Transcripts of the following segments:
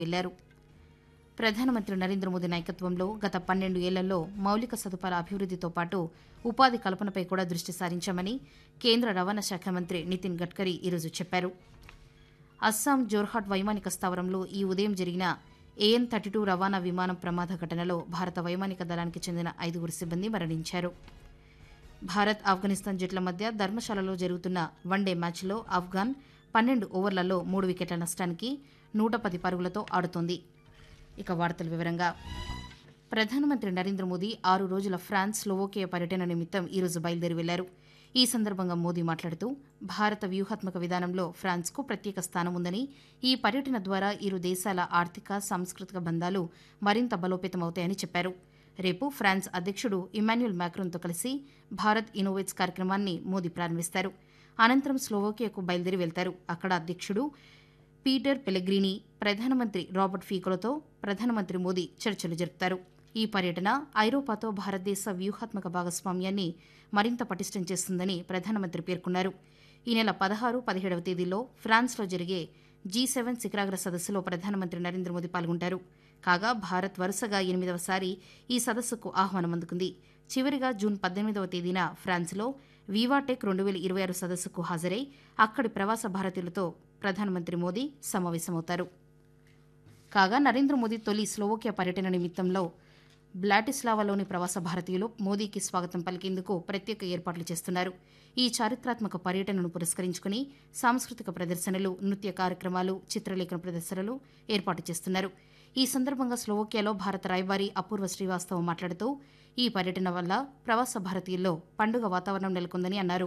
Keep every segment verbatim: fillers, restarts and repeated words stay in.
వెళ్లారు. ప్రధానమంత్రి నరేంద్ర మోదీ నాయకత్వంలో గత పన్నెండు ఏళ్లలో మౌలిక సదుపాయాల అభివృద్దితో పాటు ఉపాధి కల్పనపై కూడా దృష్టి సారించామని కేంద్ర రవాణా శాఖ మంత్రి నితిన్ గడ్కరీ ఈరోజు చెప్పారు. అస్సాం జోర్హాట్ వైమానిక స్థావరంలో ఈ ఉదయం జరిగిన ఏఎన్ థర్టీ టూ రవాణా విమానం ప్రమాద ఘటనలో భారత వైమానిక దళానికి చెందిన ఐదుగురు సిబ్బంది మరణించారు. భారత్ ఆఫ్ఘనిస్తాన్ జట్ల మధ్య ధర్మశాలలో జరుగుతున్న వన్డే మ్యాచ్లో ఆఫ్ఘాన్ పన్నెండు ఓవర్లలో మూడు వికెట్ల నష్టానికి నూట పది పరుగులతో ఆడుతోంది. ఇక వార్తల వివరంగా ప్రధానమంత్రి నరేంద్ర మోదీ ఆరు రోజుల ఫ్రాన్స్ స్లోవోకియా పర్యటన నిమిత్తం ఈరోజు బయలుదేరి వెళ్లారు. ఈ సందర్భంగా మోదీ మాట్లాడుతూ భారత వ్యూహాత్మక విధానంలో ఫ్రాన్స్కు ప్రత్యేక స్థానం ఉందని, ఈ పర్యటన ద్వారా ఇరు దేశాల ఆర్థిక సాంస్కృతిక బంధాలు మరింత బలోపేతమవుతాయని చెప్పారు. రేపు ఫ్రాన్స్ అధ్యక్షుడు ఇమాన్యుయల్ మ్యాక్రోన్తో కలిసి భారత్ ఇన్నోవేట్స్ కార్యక్రమాన్ని మోదీ ప్రారంభిస్తారు. అనంతరం స్లోవోకియాకు బయలుదేరి వెళ్తారు. అక్కడ అధ్యక్షుడు పీటర్ పెలెగ్రీనీ, ప్రధానమంత్రి రాబర్ట్ ఫీకోలతో ప్రధానమంత్రి మోదీ చర్చలు జరుపుతారు. ఈ పర్యటన ఐరోపాతో భారతదేశ వ్యూహాత్మక భాగస్వామ్యాన్ని మరింత పటిష్టం చేస్తుందని ప్రధానమంత్రి పేర్కొన్నారు. ఈ నెల పదహారు పదిహేడవ తేదీల్లో ఫ్రాన్స్లో జరిగే జీ సెవెన్ శిఖరాగ్ర సదస్సులో ప్రధానమంత్రి నరేంద్ర మోదీ పాల్గొంటారు. కాగా భారత్ వరుసగా ఎనిమిదవసారి ఈ సదస్సుకు ఆహ్వానం అందుకుంది. చివరిగా జూన్ పద్దెనిమిదవ తేదీన ఫ్రాన్స్లో వివాటెక్ రెండు వేల ఇరవై ఆరు సదస్సుకు హాజరై అక్కడి ప్రవాస భారతీయులతో ప్రధానమంత్రి మోదీ సమావేశమవుతారు. కాగా నరేంద్ర మోదీ తొలి స్లోవోకియా పర్యటన నిమిత్తంలో బ్లాటిస్లావాలోని ప్రవాస భారతీయులు మోదీకి స్వాగతం పలికేందుకు ప్రత్యేక ఏర్పాట్లు చేస్తున్నారు. ఈ చారిత్రాత్మక పర్యటనను పురస్కరించుకుని సాంస్కృతిక ప్రదర్శనలు, నృత్య కార్యక్రమాలు, చిత్రలేఖన ప్రదర్శనలు ఏర్పాటు చేస్తున్నారు. ఈ సందర్భంగా స్లోవోకియాలో భారత రాయబారి అపూర్వ శ్రీవాస్తవ మాట్లాడుతూ ఈ పర్యటన వల్ల ప్రవాస భారతీయుల్లో పండుగ వాతావరణం నెలకొందని అన్నారు.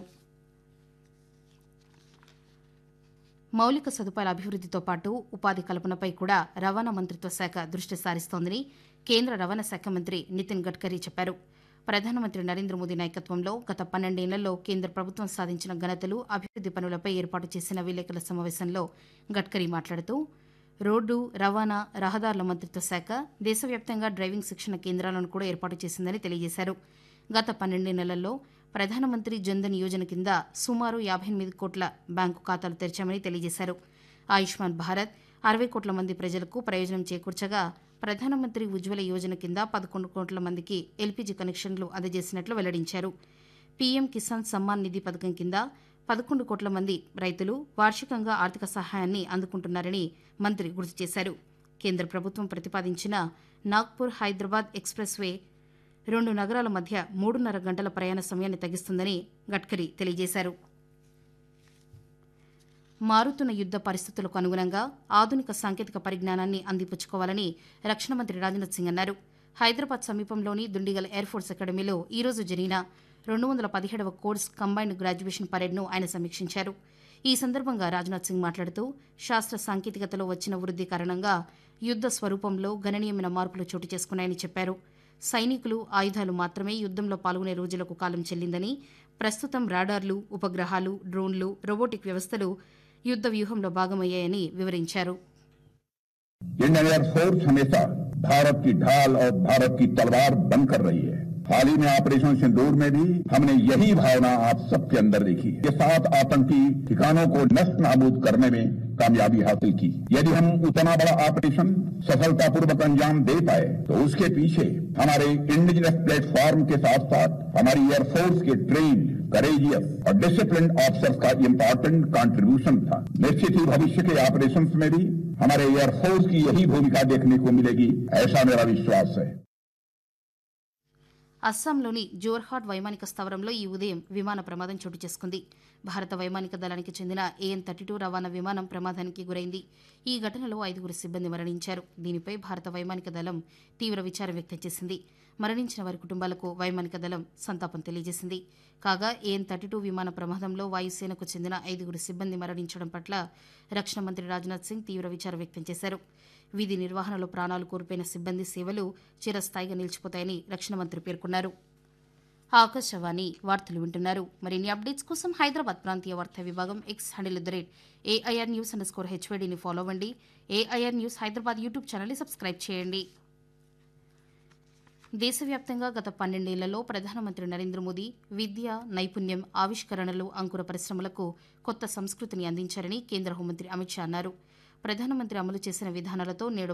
మౌలిక సదుపాయాల అభివృద్దితో పాటు ఉపాధి కల్పనపై కూడా రవాణా మంత్రిత్వ శాఖ దృష్టి సారిస్తోందని కేంద్ర రవాణా శాఖ మంత్రి నితిన్ గడ్కరీ చెప్పారు. ప్రధానమంత్రి నరేంద్ర మోదీ నాయకత్వంలో గత పన్నెండేళ్లలో కేంద్ర ప్రభుత్వం సాధించిన ఘనతలు, అభివృద్ది పనులపై ఏర్పాటు చేసిన విలేకరుల సమావేశంలో గడ్కరీ మాట్లాడుతూ రోడ్డు, రవాణా, రహదారుల మంత్రిత్వ శాఖ దేశవ్యాప్తంగా డ్రైవింగ్ శిక్షణ కేంద్రాలను కూడా ఏర్పాటు చేసిందని తెలియజేశారు. గత పన్నెండు నెలల్లో ప్రధానమంత్రి జన్ధన్ యోజన కింద సుమారు యాభై ఎనిమిది కోట్ల బ్యాంకు ఖాతాలు తెరిచామని తెలియజేశారు. ఆయుష్మాన్ భారత్ అరవై కోట్ల మంది ప్రజలకు ప్రయోజనం చేకూర్చగా ప్రధానమంత్రి ఉజ్వల యోజన కింద పదకొండు కోట్ల మందికి ఎల్పీజీ కనెక్షన్లు అందజేసినట్లు వెల్లడించారు. పీఎం కిసాన్ సమ్మాన్ నిధి పథకం కింద పదకొండు కోట్ల మంది రైతులు వార్షికంగా ఆర్థిక సహాయాన్ని అందుకుంటున్నారని మంత్రి గుర్తు చేశారు. కేంద్ర ప్రభుత్వం ప్రతిపాదించిన నాగ్పూర్ హైదరాబాద్ ఎక్స్ప్రెస్ వే రెండు నగరాల మధ్య మూడున్నర గంటల ప్రయాణ సమయాన్ని తగ్గిస్తుందని గడ్కరీ తెలియజేశారు. మారుతున్న యుద్ద పరిస్థితులకు అనుగుణంగా ఆధునిక సాంకేతిక పరిజ్ఞానాన్ని అందిపుచ్చుకోవాలని రక్షణ మంత్రి రాజ్నాథ్ సింగ్ అన్నారు. హైదరాబాద్ సమీపంలోని దుండిగల్ ఎయిర్ ఫోర్స్ అకాడమీలో ఈరోజు జరిగిన రెండు వందల పదిహేడవ కోర్స్ కంబైన్డ్ గ్రాడ్యుయేషన్ పరేడ్ను ఆయన సమీక్షించారు. ఈ సందర్భంగా రాజ్నాథ్ సింగ్ మాట్లాడుతూ శాస్త్ర సాంకేతికతలో వచ్చిన వృద్ధి కారణంగా యుద్ద స్వరూపంలో గణనీయమైన మార్పులు చోటు చేసుకున్నాయని చెప్పారు. సైనికులు, ఆయుధాలు మాత్రమే యుద్దంలో పాల్గొనే రోజులకు కాలం చెల్లిందని, ప్రస్తుతం రాడార్లు, ఉపగ్రహాలు, డ్రోన్లు, రోబోటిక్ వ్యవస్థలు యుద్ద వ్యూహంలో భాగమయ్యాయని వివరించారు. इंडियन एयरफोर्स हमेशा भारत की ढाल और भारत की तलवार बनकर रही है. हाल ही में ऑपरेशन सिंदूर में भी हमने यही भावना आप सबके अंदर देखी है. ये सात आतंकी ठिकानों को नष्ट नाबूद करने में कामयाबी हासिल की. यदि हम उतना बड़ा ऑपरेशन सफलतापूर्वक अंजाम दे पाए तो उसके पीछे हमारे इंडिजिनस प्लेटफॉर्म के साथ साथ हमारी एयरफोर्स के ट्रेन, करेजियस और डिसिप्लिन ऑफिसर्स का इम्पोर्टेंट कंट्रीब्यूशन था. निश्चित ही भविष्य के ऑपरेशन में भी हमारे एयरफोर्स की यही भूमिका देखने को मिलेगी, ऐसा मेरा विश्वास है. అస్సాంలోని జోర్హాట్ వైమానిక స్థావరంలో ఈ ఉదయం విమాన ప్రమాదం చోటు చేసుకుంది. భారత వైమానిక దళానికి చెందిన ఏఎన్ థర్టీ టూ రవాణా విమానం ప్రమాదానికి గురైంది. ఈ ఘటనలో ఐదుగురు సిబ్బంది మరణించారు. దీనిపై భారత వైమానిక దళం తీవ్ర విచారం వ్యక్తం చేసింది. మరణించిన వారి కుటుంబాలకు వైమానిక దళం సంతాపం తెలియజేసింది. కాగా ఏఎన్ థర్టీ టూ విమాన ప్రమాదంలో వాయుసేనకు చెందిన ఐదుగురు సిబ్బంది మరణించడం పట్ల రక్షణ మంత్రి రాజ్నాథ్ సింగ్ తీవ్ర విచారం వ్యక్తం చేశారు. విధి నిర్వహణలో ప్రాణాలు కోల్పోయిన సిబ్బంది సేవలు చిరస్థాయిగా నిలిచిపోతాయని రక్షణ మంత్రి పేర్కొన్నారు. ఆకాశవాణి వార్తలు వింటున్నారు. మరిన్ని అప్డేట్స్ కోసం హైదరాబాద్ ప్రాంతీయ వార్తా విభాగం X handle at the rate AIR news under score హెచ్వైడీని follow అవ్వండి. ఏఐఆర్ న్యూస్ హైదరాబాద్ యూట్యూబ్ ఛానల్ని సబ్స్క్రైబ్ చేయండి. దేశవ్యాప్తంగా గత పన్నెండేళ్లలో ప్రధానమంత్రి నరేంద్ర మోదీ విద్య, నైపుణ్యం, ఆవిష్కరణలు, అంకుర పరిశ్రమలకు కొత్త సంస్కృతిని అందించారని కేంద్ర హోంమంత్రి అమిత్ షా అన్నారు. ప్రధానమంత్రి అమలు చేసిన విధానాలతో నేడు